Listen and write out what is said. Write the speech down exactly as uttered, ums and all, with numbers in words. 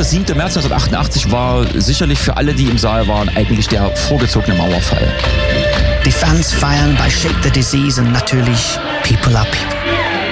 dritter siebter März neunzehnhundertachtundachtzig war sicherlich für alle, die im Saal waren, eigentlich der vorgezogene Mauerfall. Die Fans feiern bei Shake the Disease und natürlich People Are People.